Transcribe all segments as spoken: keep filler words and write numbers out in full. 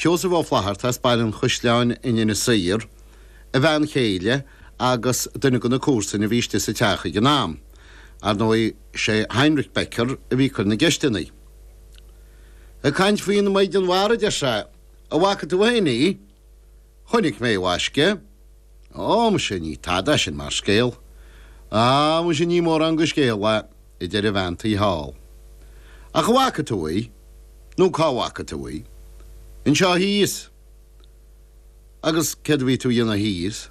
Fios bh flahart as bailin chuisleáin in saír, a bhean chéile agus duna gona cuasain a bhíiste sa teacha go nám, ar nó sé Heinrich Becker a bhí chun na geistenaí. A caint faoin maid an mhara de se, a bhacha tú hainaí, chunig mé bhaisce, ó mu sé ní tada sin mar scéal, á mu sé ní mór an go scéal le i d deir a bhaanta í hall. A go bhacha tú í, nó cá bhacha tú í, in seo híos, agus ced bhí tú dhéanana híos.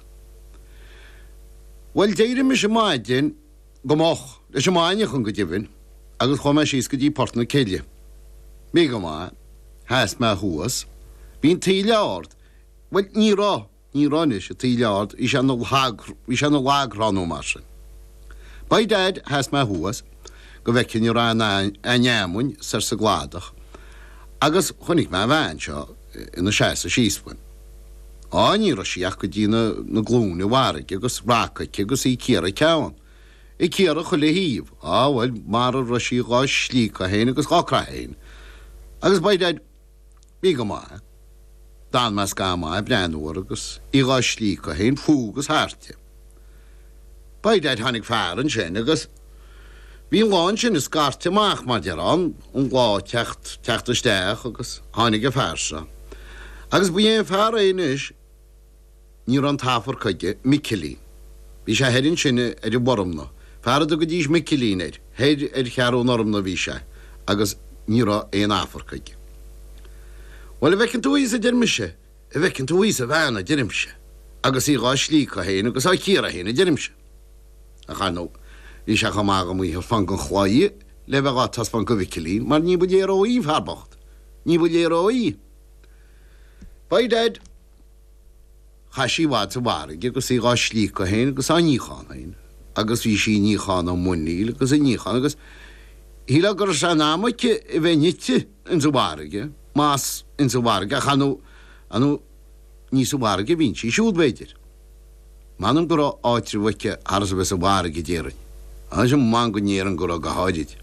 Well, déidir me sé maidin go moch, leis sem máine chun go dibhin, agus chum me síos go dtí portna céile. Mí go má, heas me thuas, bhín tí leard, well, ní rá, ní ránis a tí leard, í sé nó lag ránú mar sin. Ba dead heas me thuas, go bhecinn í rá a neamún sar sa gládach, agus chunig me bhain seo ina séas a síosfuin. Á ní rá síach go dtí na glúna bharraig agus rácaig agus í céara ceann. I céara chu le híomh, á bhfuil mar a rá sí gá slí a héin agus gá héin. Agus ba dead bí go má, dan mas gá má breanúir agus í gá slí a héin fúgus háirte. Ba dead tháinig fearan sin agus bhín láin sin is garte amach mar dearán an glá techt techt isteach agus tháinig a fearsa. Agus bu é fear éis ní an táfar chuige Michelín. Bhí sé heann sinne ar i bormna. Fearad a go dtís Michelín éir, héir ar chearú normna bhí sé, agus ní rá éon áfar chuige. Well, a bhecinn tú ís a dirmise, a bhecinn tú ís a bheanna dirimse, agus í gá slí a héin agus á cíar a héin a dirimse. A cha nó, bhí sé go mága mí fan go chláí le bheith tas fan go Michelín, mar ní bud é róí farbacht. Ní bud é róí. Ba dead chaisí bhhaid a bharraig agus í gá slí a héin agus á níchan hain, agus bhí sí níchan á muníil agus a níchan agus híla gur se námaice i bheith nite in sa bharraige, más in sa bharraige a chanú anú ní sa bharraige bhín sí siúd beidir. Manam gur áitri bhaice ar sa bheith sa bharraige déirein, an sem man go néan gur a go háideid.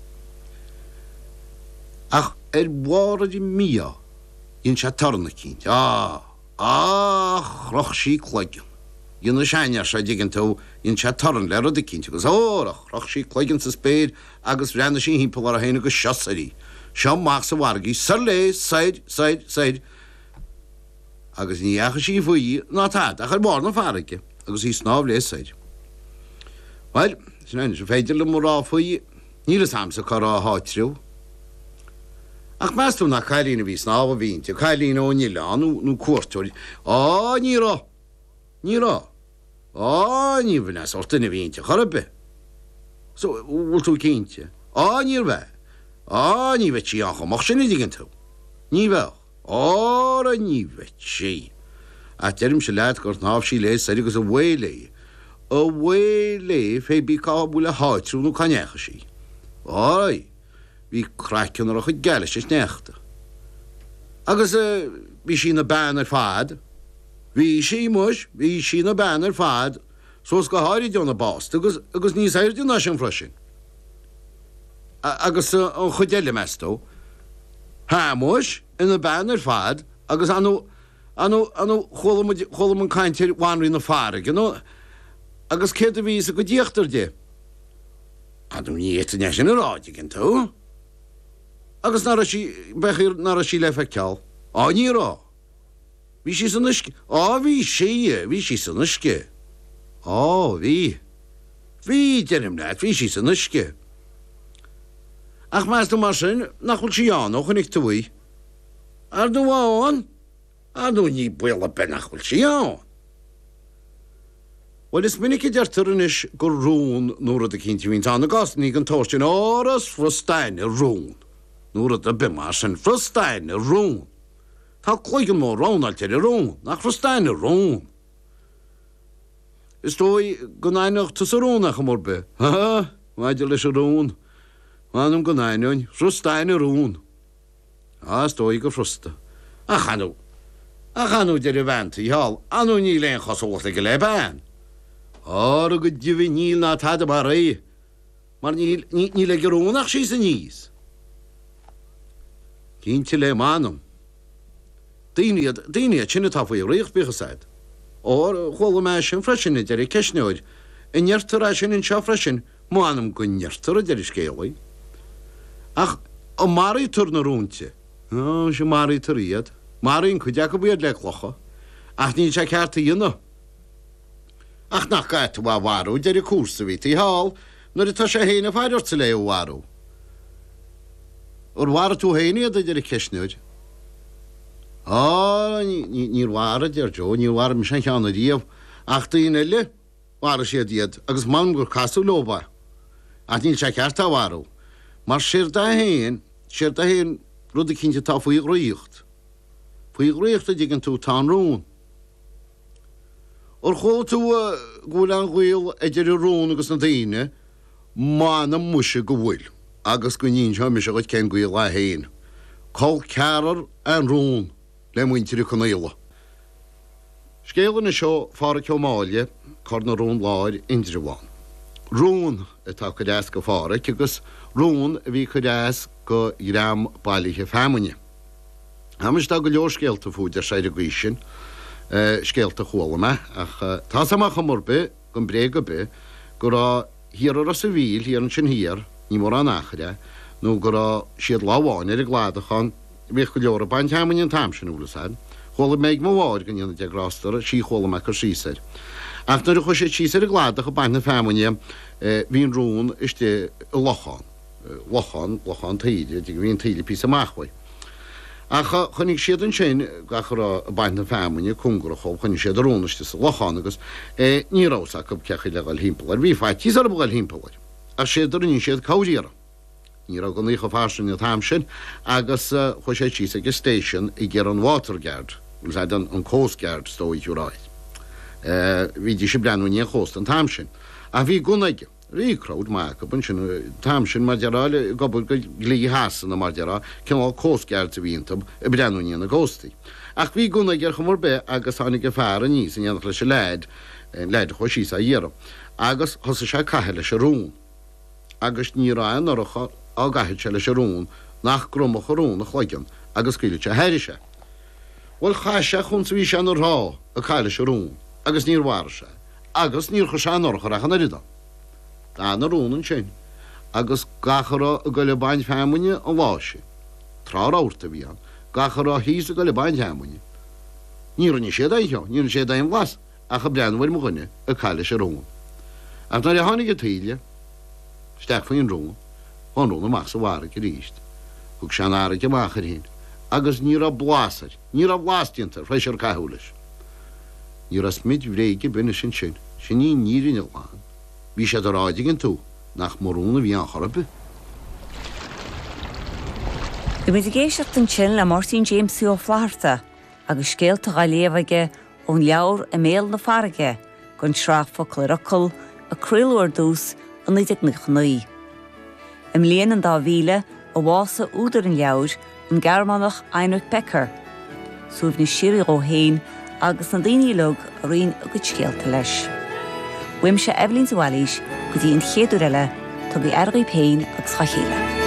Ach ar bhráid mía ín se tarna cínt, á, á, chroch sí cloigin. Ín na seinear se digan tú ín se tarn le rud a cínt, agus órach, chroch sí cloigin sa spéir agus bhreanna sí hímpel ar a héine agus seosarí. Seo mach sa bhargaí, sa lé, said, said, said. Agus ní acha sí faoí ná tá, ach ar bár na farraige, agus í snáb lé said. Well, sin ein, se féidir le mór á faoí, ní le samsa chu á háitriú. Ach meas tú na cailína bhí snáb a bhínte, cailína ó níleán nó cuairtúir. Á, ní rá, ní rá. Á, ní bhna sorta na bhínte, chorbe. So, bhfuil tú cínte. Á, ní bheith. Á, ní bheith sí ancha, mach sinna digan tú. Ní bheith. Á, ní bheith sí. A deirm se leat gur náb sí le said agus a bhélé. A bhélé fé bí cá bhfuil a háitrú nó canecha sí. Ái. Bhí craccan ar a chud geile is neachta. Agus bhí sí na ban ar fad, bhí sí muis, bhí sí na ban ar fad, sos go háirí deonna bást, agus agus níos éir dú ná sin freisin. Agus an chud eile mestó, há muis ina ban ar fad, agus anú anú anú cholam an caintear bhainrí na farraig, agus céad a bhí a go díochttar de. Anú ní éta ne sin a ráide gin tú. Agus nar a sí, bechir nar a sí le fe ceall. Á, ní rá. Bhí sí san isce. Á, bhí sí, bhí sí san isce. Á, bhí. Bhí denim leat, bhí sí san isce. Ach meas tú mar sin, nach bhfuil sí an ó chunig túi. Ar dú bháin, ar dú ní buil a ben nach bhfuil sí an. Well, is minic i deirtar inis gur rún nóra a cinnti vín tána gas ní an tóirtin áras frustein a rún. Nóra a bimar sin frustein a rún. Tá cloigan mór ránaltir a rún, nach frustein a rún. Is tói gonainach tus a rúnach a morbe. Ha, maidir leis a rún. Manum gonainun, frustein a rún. Ha, is tói go frusta. A chanú. A chanú dir i vant i hall, anú ní lein chasólta go le ban. Ára go dibhí níl ná táda bar ré, mar ní le gurúnach sí sa níos. Cínte le mánam. Daine sinna tafaí réocht bechasáid. Ó chola me sin freisinna de ceisneid, in neartar sin in seo freisin mánam go neartar a deidir scéalaí. Ach ó marí tur na rúnte, sé marí tar iad, marín chu deach go bíad le chlocha, ach ní se ceartta dionne. Ach nach gait bhá bharú deidir cúrsa bhí í hall, nuair tá sé héana fáidir sa le bhharú. Or bhhar tú héine a deidir ceisneid. Á ní bhhar dear Jo, ní bhhar me sin cheanna díomh, ach daoine le bhhar sé diad agus man gur casú loba. Ach níl sé ceartta bhharú. Mar sér da héin, sér da héin rud a cinnte tá faoí ghríocht. Faoí ghríocht a dgan tú tá rún. Or chó tú gúil an ghil idir rún agus na daine, mána muise go bhfuil, agus go níon se me se go cén gúil a héin. Col cearar an rún le muintir chunéile. Scéalan na seo fara ceomáile chu na rún láir indriháin. Rún atá chu deas go fára, agus rún a bhí chu deas go gram bailíthe feimine. Hamas dá go leor scéalta fúidir sé a ghuisin, scéalta chóla ach tá amach go mór be, go bré go be, go rá hir ar a sa bhíl, hir an sin hir, ní mór an achre, nó go rá siad láháin ar a gládachan, bhí go leor a bain teamine an tamsin úlasáid, chóla méid má bháir gan dhéanana deagrástar, sí chóla me chu sísair. Ach nar chu sé sísair a gládach a bain na feimine, hín rún iste lochan, lochan, lochan taide, dig hín taide pí amachhaid. Ach chunig siad an sin gachar a baint na feimine cungur a chob chunig siad a rúnaiste sa lochan agus nírásach go cecha legal hímpalar, bhí fáid tíos ar a bhil hímpalar. A siad ar ní siad cáidíara. Ní ra go nícha fásin na tamsin agus chu sé tíos agus station i ggéar an Waterguard, bhil sé an Coast Guard stói túráid. Bhí dí sé breanú ní chóst an tamsin. A bhí gunaige. Rícrowd má go bun sin tamsin mar dearáile go go lí hasan na mar deará cin á cósceart a bhíntam i breanúí na ggóstaí. Ach bhí gúna gur chumór be agus tháinig go fear a níos in dhéanach leis leid leid chu síos a dhéarm. Agus thosa sé caitheile leis a rún. Agus ní ráin orcha á gaitheid se leis a rún nach grumach a rún a chloigean agus cuiile se heirise. Bhfuil chaise chun sa bhí se an rá a caiile leis a rún, agus níor bhhar se, agus níor chu se an orcha a chana rida. Tá na rúnan sin, agus gachara a go le bain feimine an bháise. Trá áirta bhí an, gachara híos a go le bain feimine. Níor ní sé daithio, níor sé daim glas, a cha breanhfuir mo gunne a caiile sé rún. Ach nar a tháinig a tíile, steach faoin rún, hon rún amach sa bhhara go ríist, thug sean ára go machar hín, agus níor a blásar, níor a blástiantar fleis ar caithúlis. Níor a smid bhréige bine sin sin, sin ní nírin iláin. Bhí sé ar áidigin tú nach marúna bhí an chorbe. Go mid a géisiocht an sin le Martin James ó Flaharta agus scéalta gáléomhaige ón leabhar a méal na farige gon sráfa clorocol a cruúlúir dús an idir na chnaí. Im léana an dá bhíle a bhása údar an leabhar an Gearmánach Einrich Becker, suamh na sirí ó héin agus na daoine lug a rion agad scéalta leis. Wim se Evelyn Zawalish, go dtí an chéadú eile, tá bhí argaí péin agus chachéile.